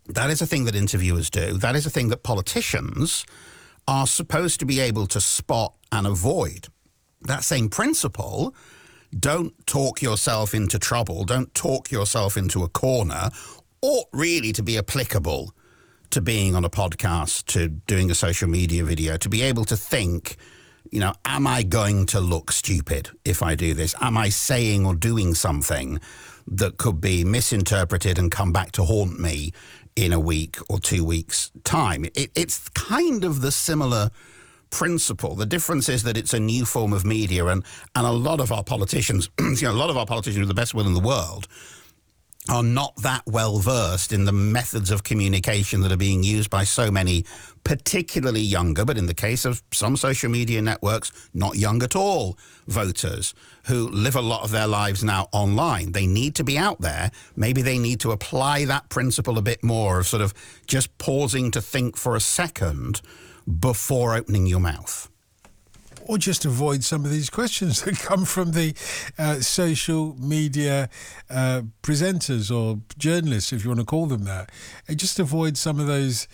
That is a thing that interviewers do. That is a thing that politicians are supposed to be able to spot and avoid. That same principle, don't talk yourself into trouble, don't talk yourself into a corner, ought really to be applicable to being on a podcast, to doing a social media video, to be able to think, am I going to look stupid if I do this? Am I saying or doing something that could be misinterpreted and come back to haunt me in a week or 2 weeks' time? It's kind of the similar principle. The difference is that it's a new form of media, and a lot of our politicians, with the best will in the world, are not that well versed in the methods of communication that are being used by so many, particularly younger, but in the case of some social media networks, not young at all, voters who live a lot of their lives now online. They need to be out there. Maybe they need to apply that principle a bit more of sort of just pausing to think for a second before opening your mouth. Or just avoid some of these questions that come from the social media presenters or journalists, if you want to call them that. And just avoid some of those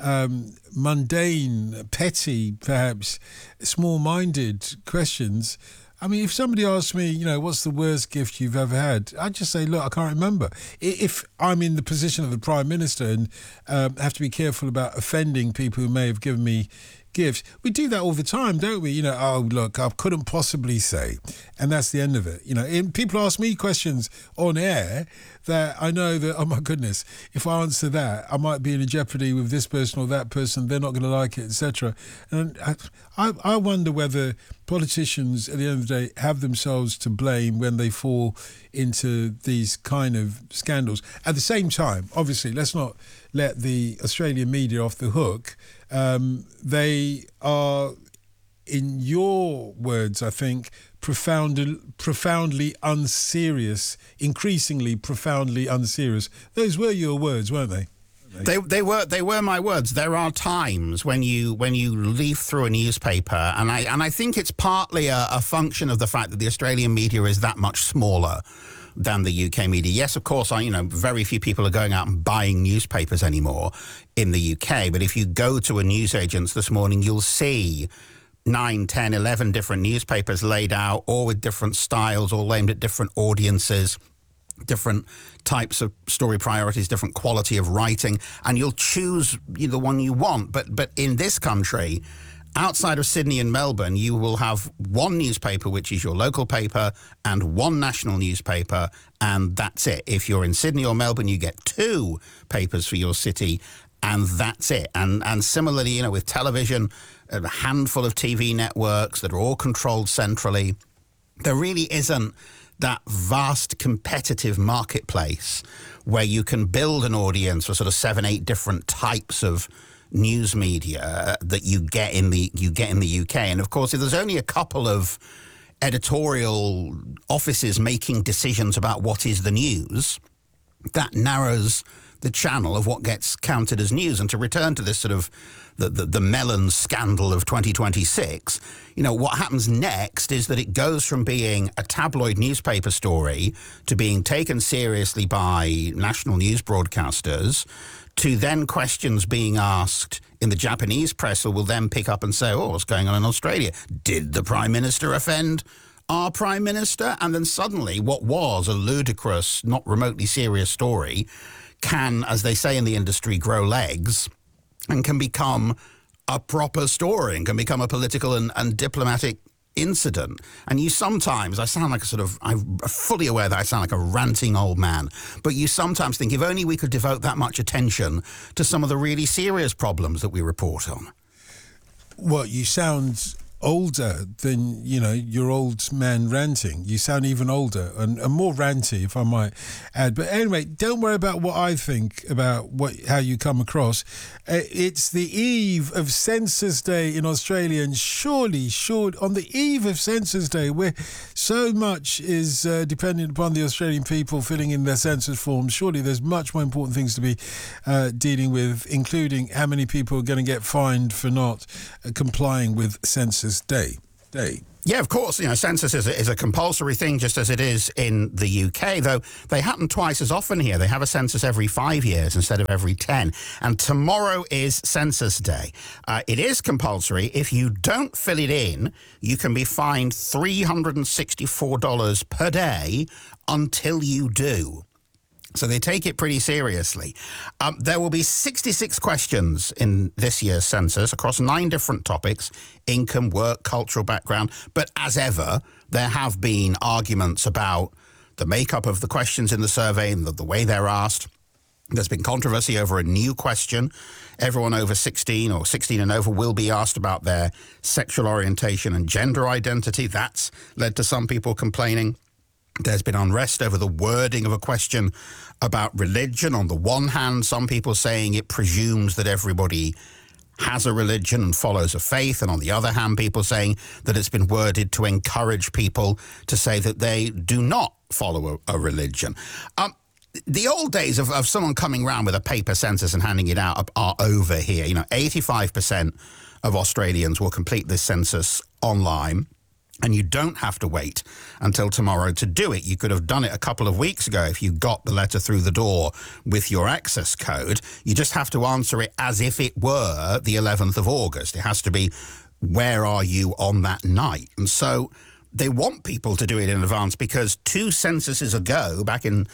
mundane, petty, perhaps small-minded questions. I mean, if somebody asks me, what's the worst gift you've ever had? I'd just say, look, I can't remember. If I'm in the position of the Prime Minister and have to be careful about offending people who may have given me gifts, we do that all the time, don't we? Oh, look, I couldn't possibly say. And that's the end of it. And people ask me questions on air that I know that, oh my goodness, if I answer that, I might be in a jeopardy with this person or that person. They're not going to like it, etc. And I wonder whether politicians, at the end of the day, have themselves to blame when they fall into these kind of scandals. At the same time, obviously, let's not let the Australian media off the hook. They are, in your words, I think, profoundly unserious, increasingly profoundly unserious. Those were your words, weren't they? They were my words. There are times when you leaf through a newspaper, and I think it's partly a function of the fact that the Australian media is that much smaller than the UK media. Yes, of course, very few people are going out and buying newspapers anymore in the UK. But if you go to a newsagent's this morning, you'll see 9, 10, 11 different newspapers laid out, all with different styles, all aimed at different audiences, different types of story priorities, different quality of writing, and you'll choose the one you want. But in this country, outside of Sydney and Melbourne, you will have one newspaper, which is your local paper, and one national newspaper, and that's it. If you're in Sydney or Melbourne, you get 2 papers for your city, and that's it. And similarly, with television, a handful of TV networks that are all controlled centrally. There really isn't that vast competitive marketplace where you can build an audience for sort of 7, 8 different types of news media that you get in the UK. And of course, if there's only a couple of editorial offices making decisions about what is the news, that narrows the channel of what gets counted as news. And to return to this sort of the Mellon scandal of 2026, what happens next is that it goes from being a tabloid newspaper story to being taken seriously by national news broadcasters, to then questions being asked in the Japanese press will then pick up and say, oh, what's going on in Australia? Did the Prime Minister offend our Prime Minister? And then suddenly what was a ludicrous, not remotely serious story can, as they say in the industry, grow legs and can become a proper story and can become a political and diplomatic incident. And you sometimes, I'm fully aware that I sound like a ranting old man, but you sometimes think if only we could devote that much attention to some of the really serious problems that we report on. Well, you sound older than, your old man ranting. You sound even older and more ranty, if I might add. But anyway, don't worry about what I think about how you come across. It's the eve of Census Day in Australia, and surely on the eve of Census Day, where so much is dependent upon the Australian people filling in their census forms, surely there's much more important things to be dealing with, including how many people are going to get fined for not complying with Census Day. Yeah, of course. Census is a compulsory thing, just as it is in the UK, though they happen twice as often here. They have a census every 5 years instead of every 10. And tomorrow is Census Day. It is compulsory. If you don't fill it in, you can be fined $364 per day until you do. So they take it pretty seriously. There will be 66 questions in this year's census across 9 different topics: income, work, cultural background. But as ever, there have been arguments about the makeup of the questions in the survey and the way they're asked. There's been controversy over a new question. Everyone over 16 or 16 and over will be asked about their sexual orientation and gender identity. That's led to some people complaining. There's been unrest over the wording of a question about religion. On the one hand, some people saying it presumes that everybody has a religion and follows a faith. And on the other hand, people saying that it's been worded to encourage people to say that they do not follow a religion. The old days of someone coming around with a paper census and handing it out are over here. 85% of Australians will complete this census online. And you don't have to wait until tomorrow to do it. You could have done it a couple of weeks ago if you got the letter through the door with your access code. You just have to answer it as if it were the 11th of August. It has to be, where are you on that night? And so they want people to do it in advance because 2 censuses ago, back in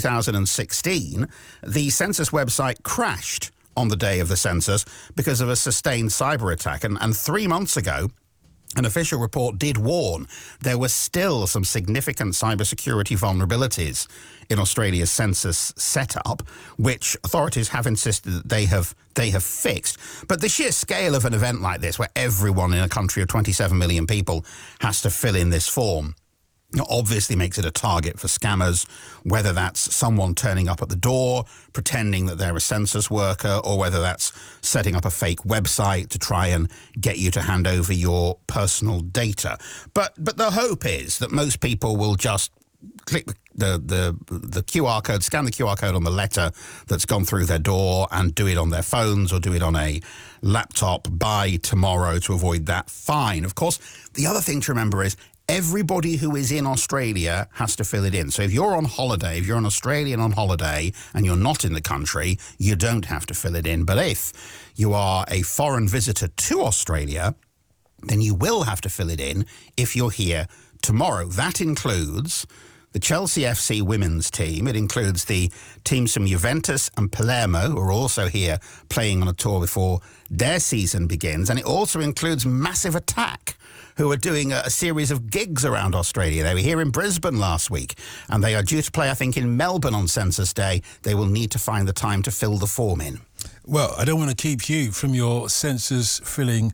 2016, the census website crashed on the day of the census because of a sustained cyber attack. And 3 months ago, an official report did warn there were still some significant cybersecurity vulnerabilities in Australia's census setup, which authorities have insisted that they have fixed. But the sheer scale of an event like this, where everyone in a country of 27 million people has to fill in this form, obviously makes it a target for scammers, whether that's someone turning up at the door, pretending that they're a census worker, or whether that's setting up a fake website to try and get you to hand over your personal data. But the hope is that most people will just click the QR code, scan the QR code on the letter that's gone through their door and do it on their phones or do it on a laptop by tomorrow to avoid that fine. Of course, the other thing to remember is everybody who is in Australia has to fill it in. So if you're on holiday, if you're an Australian on holiday and you're not in the country, you don't have to fill it in. But if you are a foreign visitor to Australia, then you will have to fill it in if you're here tomorrow. That includes the Chelsea FC women's team. It includes the teams from Juventus and Palermo, who are also here playing on a tour before their season begins. And it also includes Massive Attack, who are doing a series of gigs around Australia. They were here in Brisbane last week, and they are due to play, I think, in Melbourne on Census Day. They will need to find the time to fill the form in. Well, I don't want to keep you from your census filling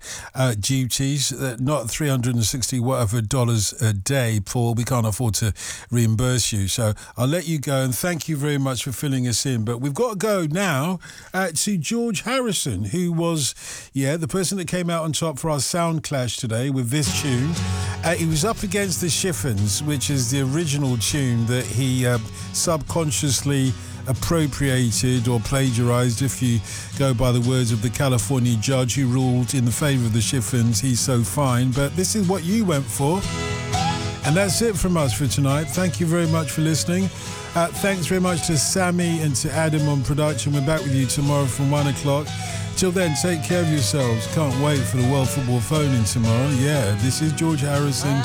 duties. Not $360 whatever dollars a day, Paul. We can't afford to reimburse you. So I'll let you go, and thank you very much for filling us in. But we've got to go now to George Harrison, who was, the person that came out on top for our sound clash today with this tune. He was up against the Chiffons, which is the original tune that he subconsciously appropriated or plagiarized, if you go by the words of the California judge who ruled in the favour of the Chiffons. He's so fine. But this is what you went for. And that's it from us for tonight. Thank you very much for listening. Thanks very much to Sammy and to Adam on production. We're back with you tomorrow from 1 o'clock. Till then, take care of yourselves. Can't wait for the World Football Phone-In tomorrow. Yeah, this is George Harrison.